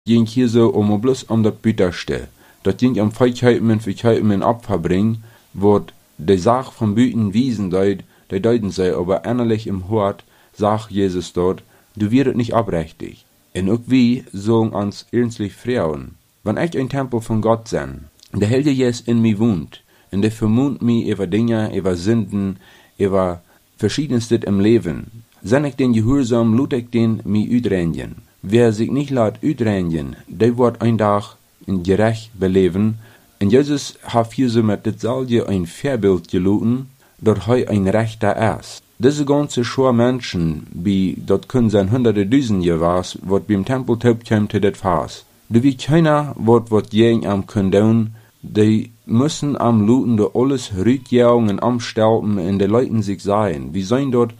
ging hier so bloß das Bütterste. Dat ging Feichheiten abverbringen, wo die Sache von Büten wiesen die deuten sei, aber innerlich im Hort, sagt Jesus dort, du wirst nicht abrechtig. Und auch wie sagen uns ernstlich Frauen, wenn ich ein Tempel von Gott sein, der Heilige Jesus in mir wohnt, und der vermont mich über Dinge, über Sünden, über Verschiedenstes im Leben, sind ich den Gehorsam, lud ich den mich üdrängen. Wer sich nicht lässt üdrängen, der wird ein Tag in gerecht beleben. Und Jesus hat hier so mit dasselbe ein Vorbild geluten, dass er ein Rechter ist. Diese ganze Schar Menschen, wie dort können sein hunderte Tausend was, wird beim Tempel kommt zu das Fass. Da wie keiner wird jeden am können, die müssen am Luten da alles rütjagen und amstelpen und die Leuten sich sagen. Wir sehen dort,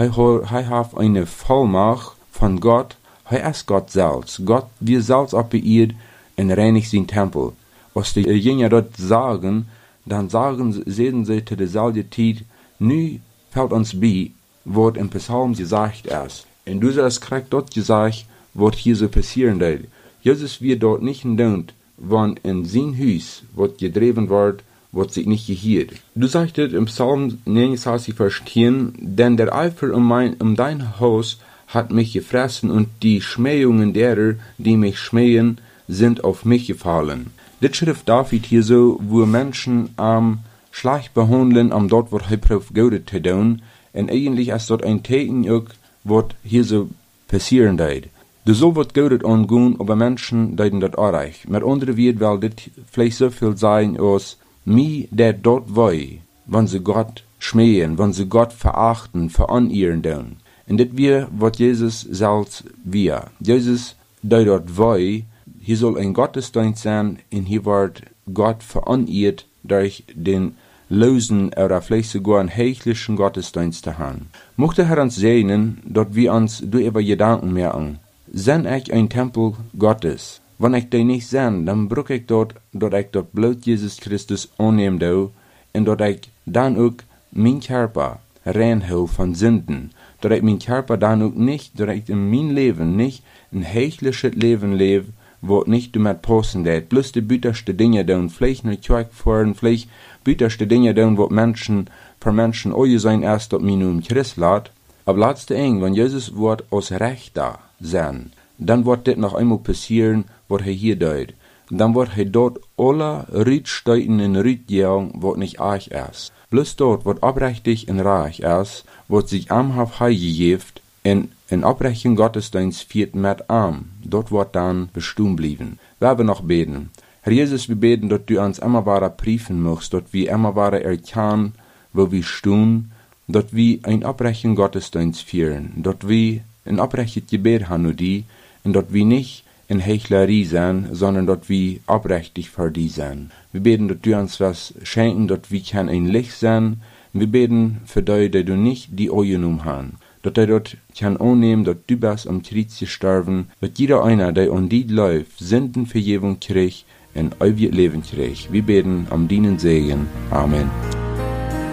er hat eine Vollmacht von Gott, er ist Gott selbst. Gott, wir selbst abbeirrt und reinigt sein Tempel. Was die Jünger dort sagen, dann sehen sie zu derselben Zeit, nu fällt uns bei, was im Psalm gesagt ist. Und du hast korrekt dort gesagt, was hier so passieren wird. Jesus wird dort nicht tun, wann in sein Haus, was gedreht wird sich nicht gehielt. Du sagtest im Psalm 69, Vers 10, denn der Eifer um dein Haus hat mich gefressen und die Schmähungen derer, die mich schmähen, sind auf mich gefallen. Das schrift David hier so, wo Menschen schlecht behandeln, dort wird er probiert Gutes zu tun, und eigentlich ist dort ein Teken, was hier so passieren wird. Du soll wird Gutes angehen, aber Menschen deuten dort auch recht. Mit anderen wird, weil das vielleicht so viel sein, als mir, der dort wei, wenn sie Gott schmähen, wenn sie Gott verachten, veranieren tun. Und das wir, was Jesus selbst wir. Jesus, der dort wei, hier soll ein Gottesdienst sein, und hier wird Gott veraniert durch den losen oder vielleicht sogar einen heiliglichen Gottesdienst zu haben. Mochte Herr uns segnen, dass wir uns durch ihre Gedanken merken. Sind ich ein Tempel Gottes? Wenn ich den nicht sehn, dann brauch ich dort, dass ich dort Blut Jesus Christus annehmen do, und dass ich dann auch mein Körper reinhol von Sünden, dass ich mein Körper dann auch nicht, dass ich in mein Leben nicht ein heiliges Leben lebe, wo nicht damit passen wird, bloß die bütterste Dinge tun, vielleicht nicht fahren, vielleicht bütterste Dinge tun, wo Menschen oje sein erst, dass mir nun Christ lässt. Aber letzte Eng, wenn Jesus wird aus Rechter sein, dann wird das noch einmal passieren, was er hier deut. Dann wird er dort alle Rütsteiten in Rütjagen, was nicht euch ist. Bloß dort, was abrechtig und reich ist, wird sich amhaft heigegeben, in Abbrechen Gottesdienst viert mit arm. Dort wird dann bestehen bleiben. Wir haben noch beten. Herr Jesus, wir beten, dass du uns immer weiter prüfen möchtest, dass wir immer weiter erkennen, wo wir stehen, dass wir ein Abbrechen Gottesdienst führen, dass wir ein Abbrechen Gebet haben und dass wir nicht in Heuchlerie sein, sondern dass wir abrechtig für die sein. Wir beten, dass du uns was schenken, dass wir ein Licht sein. Wir beten für die, die du nicht die Augen haben. Dass er dort kann annehmen, dass du bist am Kreuz gestorben, dass jeder einer, der an die läuft, Sündenvergebung kriegt und ewig Leben kriegt. Wir beten am Dienen Segen. Amen.